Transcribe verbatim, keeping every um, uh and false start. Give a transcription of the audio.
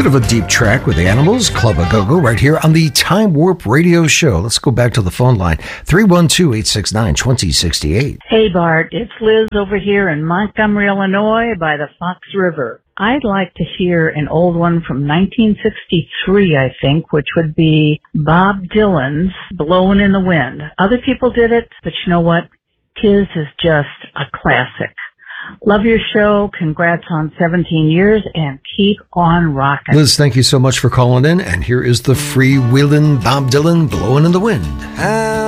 Bit of a deep track with the Animals, Club A Go-Go, right here on the Time Warp Radio Show. Let's go back to the phone line, three one two, eight six nine, two zero six eight. Hey, Bart, it's Liz over here in Montgomery, Illinois, by the Fox River. I'd like to hear an old one from nineteen sixty-three, I think, which would be Bob Dylan's Blowin' in the Wind. Other people did it, but you know what? His is just a classic. Love your show. Congrats on seventeen years and keep on rocking. Liz, thank you so much for calling in. And here is the freewheeling Bob Dylan, Blowing in the Wind.